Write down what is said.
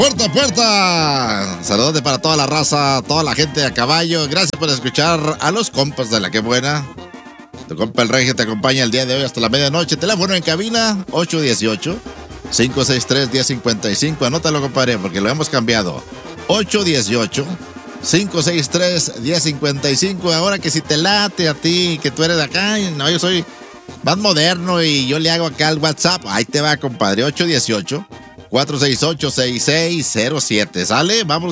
Puerta a puerta. Saludos para toda la raza, toda la gente a caballo. Gracias por escuchar a los compas de La Que Buena. Tu compa el Regio te acompaña el día de hoy hasta la medianoche. Teléfono en cabina 818-563-1055. Anótalo, compadre, porque lo hemos cambiado. 818-563-1055. Ahora que si te late a ti, que tú eres de acá, no, yo soy más moderno y yo le hago acá el WhatsApp. Ahí te va, compadre. 818-468-6607. ¿Sale? Vamos.